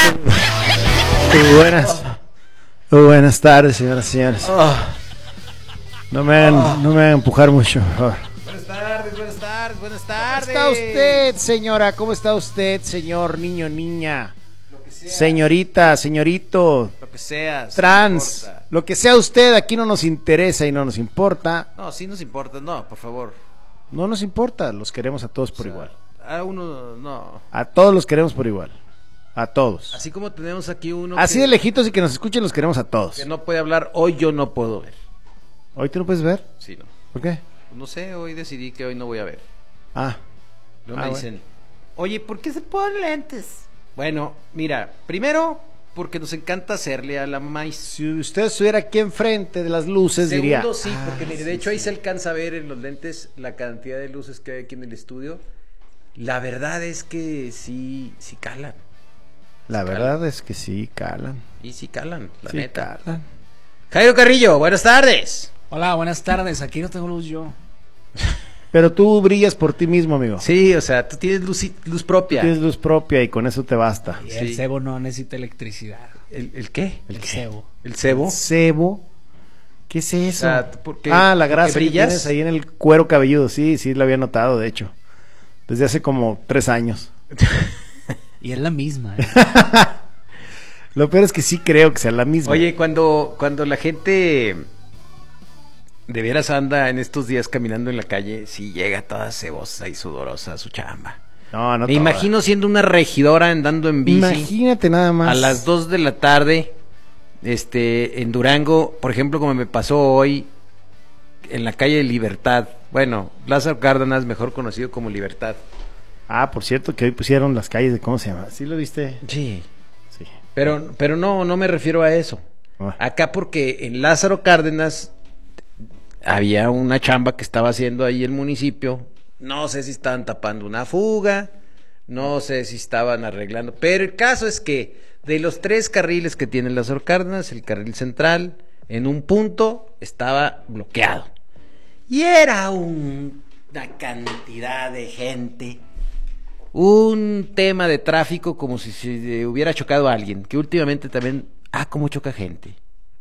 Buenas tardes, señoras y señores. No me hagan empujar mucho, por favor. Buenas tardes. ¿Cómo está usted, señora? ¿Cómo está usted, señor, niño, niña? Señorita, señorito, Lo que seas. trans, No lo que sea usted, aquí no nos interesa y no nos importa. no, sí nos importa, no, por favor. No nos importa, los queremos a todos por igual. A uno, no. A todos los queremos por igual. A todos. Así como tenemos aquí uno Así que, de lejitos y que nos escuchen, los queremos a todos. que no puede hablar, hoy yo no puedo ver. ¿Hoy tú no puedes ver? Sí, no. ¿Por qué? No sé, hoy decidí que hoy no voy a ver. Ah, Luego me bueno. dicen, oye, ¿por qué se ponen lentes? Bueno, mira, primero, porque nos encanta hacerle a la maíz. Si usted estuviera aquí enfrente de las luces, diría... Segundo, sí, porque mire, de hecho ahí se alcanza a ver en los lentes la cantidad de luces que hay aquí en el estudio. La verdad es que sí calan. La verdad es que sí, calan. Y sí calan, la Sí, neta. calan. Jairo Carrillo, buenas tardes. Hola, buenas tardes. Aquí no tengo luz yo. Pero tú brillas por ti mismo, amigo. Sí, o sea, tú tienes luz propia. Tienes luz propia y con eso te basta. Y Sí. el cebo no necesita electricidad. ¿El qué? El cebo. ¿El cebo? Cebo. ¿Qué es eso? O sea, ¿por qué? La ¿Porque grasa que brillas? tienes ahí en el cuero cabelludo. Sí, lo había notado, de hecho. Desde hace como 3 años. Y es la misma. Lo peor es que sí creo que sea la misma. Oye, cuando la gente de veras anda en estos días caminando en la calle, sí llega toda cebosa y sudorosa a su chamba. no Me toda. imagino siendo una regidora andando en bici Imagínate nada más. a las 2 de la tarde, en Durango, por ejemplo, como me pasó hoy en la calle de Libertad. Bueno, Lázaro Cárdenas, mejor conocido como Libertad. Ah, por cierto, que hoy pusieron las calles de... ¿Cómo se llama? ¿Sí lo viste? Sí. Sí. Pero no me refiero a eso. Ah. Acá porque en Lázaro Cárdenas había una chamba que estaba haciendo ahí el municipio. No sé si estaban tapando una fuga, no sé si estaban arreglando. Pero el caso es que de los 3 carriles que tiene Lázaro Cárdenas, el carril central, en un punto estaba bloqueado. Y era una cantidad de gente. Un tema de tráfico como si se hubiera chocado a alguien, que últimamente también, cómo choca gente.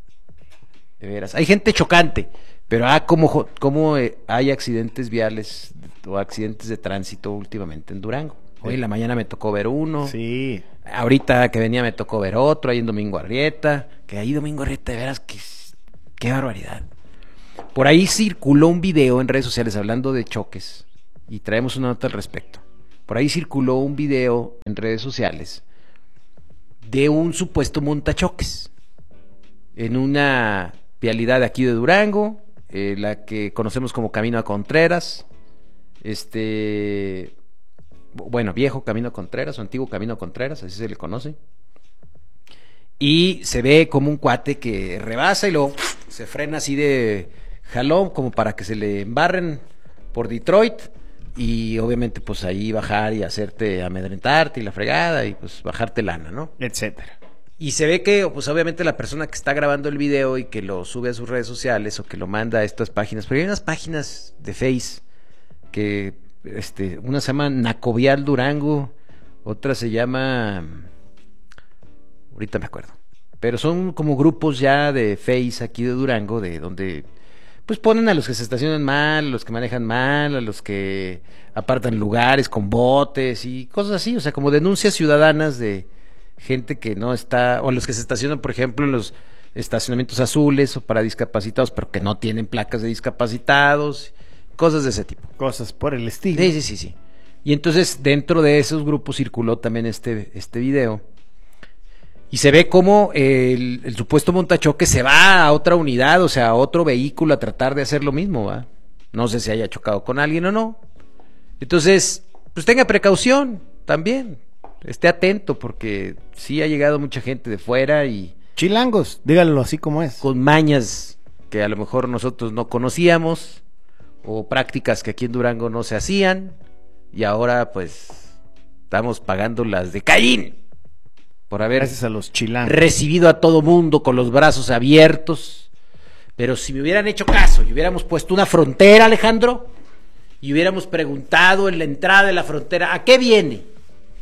De veras, hay gente chocante, pero cómo hay accidentes viales o accidentes de tránsito últimamente en Durango. Hoy en la mañana me tocó ver uno. Sí. Ahorita que venía me tocó ver otro, ahí en Domingo Arrieta, que ahí Domingo Arrieta, de veras, qué barbaridad. Por ahí circuló un video en redes sociales hablando de choques, y traemos una nota al respecto. Por ahí circuló un video en redes sociales de un supuesto montachoques en una vialidad de aquí de Durango, la que conocemos como Camino a Contreras, viejo Camino a Contreras o antiguo Camino a Contreras, así se le conoce. Y se ve como un cuate que rebasa y luego se frena así de jalón como para que se le embarren por Detroit. Y obviamente pues ahí bajar y hacerte amedrentarte y la fregada y pues bajarte lana, ¿no? Etcétera. Y se ve que pues obviamente la persona que está grabando el video y que lo sube a sus redes sociales o que lo manda a estas páginas, pero hay unas páginas de Face que una se llama Nacovial Durango, otra se llama, ahorita me acuerdo, pero son como grupos ya de Face aquí de Durango, de donde pues ponen a los que se estacionan mal, a los que manejan mal, a los que apartan lugares con botes y cosas así, o sea, como denuncias ciudadanas de gente que no está, o a los que se estacionan, por ejemplo, en los estacionamientos azules o para discapacitados, pero que no tienen placas de discapacitados, cosas de ese tipo. Cosas por el estilo. Sí. Y entonces dentro de esos grupos circuló también este video. Y se ve como el supuesto montachoque se va a otra unidad, o sea, a otro vehículo a tratar de hacer lo mismo, ¿va? No sé si haya chocado con alguien o no. Entonces, pues tenga precaución también. Esté atento porque sí ha llegado mucha gente de fuera y Chilangos, díganlo así como es. con mañas que a lo mejor nosotros no conocíamos o prácticas que aquí en Durango no se hacían y ahora pues estamos pagando las de Caín por haber Gracias a los chilangos. recibido a todo mundo con los brazos abiertos. Pero si me hubieran hecho caso y hubiéramos puesto una frontera, Alejandro, y hubiéramos preguntado en la entrada de la frontera, ¿a qué viene?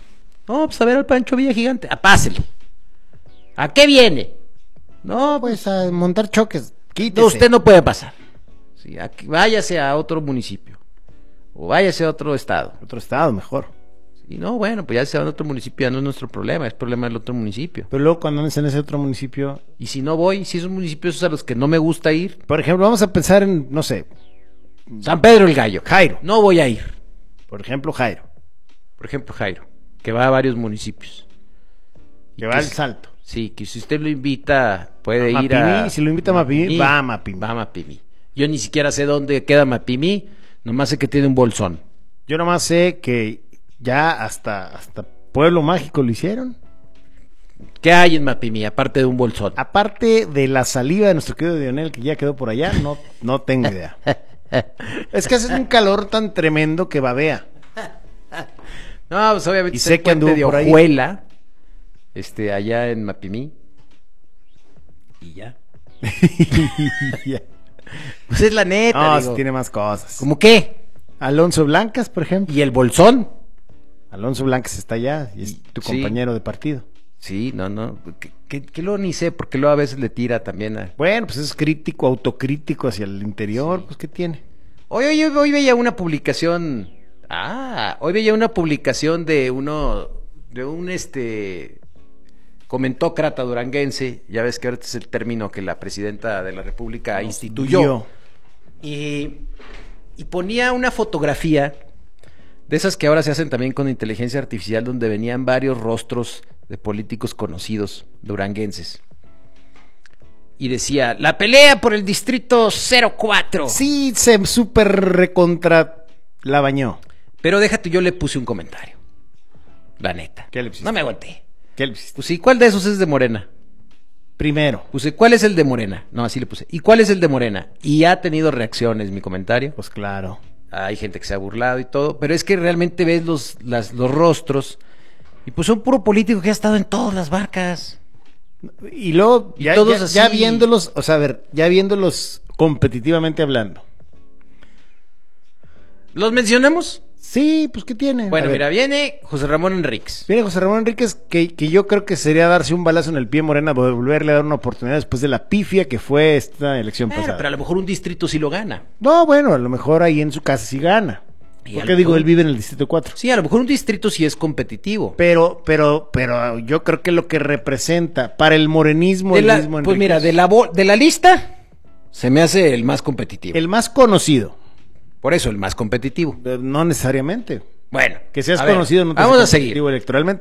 No, pues a ver al Pancho Villa Gigante. Pásele. ¿A qué viene? No, Pues a montar choques. Quítese. no, usted no puede pasar. Sí, váyase a otro municipio. O váyase a otro estado. Otro estado, mejor. Y no, bueno, pues ya se va a otro municipio, ya no es nuestro problema, es problema del otro municipio. Pero luego cuando andes en ese otro municipio... Y si no voy, si esos municipios a los que no me gusta ir, Por ejemplo, vamos a pensar en, no sé, San Pedro el Gallo. Jairo. No voy a ir. Por ejemplo, Jairo. Por ejemplo, Jairo, que va a varios municipios. Que va al Salto. Sí, que si usted lo invita, puede ir Mapimí, a... si lo invita a Mapimí, va a Mapimí. Va a Mapimí. Yo ni siquiera sé dónde queda Mapimí, nomás sé que tiene un bolsón. Yo nomás sé que ya hasta Pueblo Mágico lo hicieron. ¿Qué hay en Mapimí, aparte de un bolsón? Aparte de la saliva de nuestro querido Dionel, que ya quedó por allá, no tengo idea. Es que hace un calor tan tremendo que babea. No, pues obviamente Y está sé el que puente anduvo de por ahí. Ojuela, allá en Mapimí. Y ya. Ya. Pues es la neta, No, digo. sí tiene más cosas. ¿Cómo qué? Alonso Blancas, por ejemplo. ¿Y el bolsón? Alonso Blancas está allá y es tu Sí. compañero de partido. Sí, no. Que luego ni sé, porque luego a veces le tira también a... Bueno, pues es crítico, autocrítico hacia el interior, pues ¿qué tiene? Hoy veía una publicación. Hoy veía una publicación de un comentócrata duranguense. Ya ves que ahorita es el término que la presidenta de la República instituyó. Y ponía una fotografía de esas que ahora se hacen también con inteligencia artificial, donde venían varios rostros de políticos conocidos duranguenses. Y decía, la pelea por el distrito 04. Sí, se súper recontra la bañó. Pero déjate, yo le puse un comentario. La neta. ¿Qué le pusiste? No me aguanté. ¿Qué le pusiste? Pues sí, ¿cuál de esos es de Morena? Primero, Puse, ¿cuál es el de Morena? No, así le puse. ¿Y cuál es el de Morena? Y ha tenido reacciones mi comentario. pues claro. Hay gente que se ha burlado y todo, pero es que realmente ves los rostros y pues son puro político que ha estado en todas las barcas. Y luego, Y ya, todos ya- así. ya viéndolos, o sea, a ver, ya viéndolos competitivamente hablando. ¿Los mencionamos? Sí, pues ¿qué tiene? Bueno, A ver, mira, viene José Ramón Enríquez. viene José Ramón Enríquez, que yo creo que sería darse un balazo en el pie Morena, volverle a dar una oportunidad después de la pifia que fue esta elección pasada. Pero a lo mejor un distrito sí lo gana. No, bueno, a lo mejor ahí en su casa sí gana. Y a Porque lo digo, mejor- él vive en el distrito 4. Sí, a lo mejor un distrito sí es competitivo. Pero yo creo que lo que representa para el morenismo, De el la- mismo pues mira, Enríquez, de la lista se me hace el más competitivo. el más conocido, Por eso, el más competitivo. no necesariamente. Bueno, Que seas a ver, conocido no te vamos hace a seguir. competitivo electoralmente.